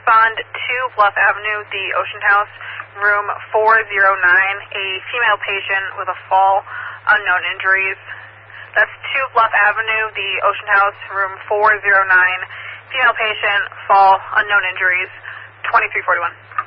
respond to Bluff Avenue, the Ocean House, room 409, a female patient with a fall, unknown injuries. That's 2 Bluff Avenue, the Ocean House, room 409, female patient, fall, unknown injuries, 2341.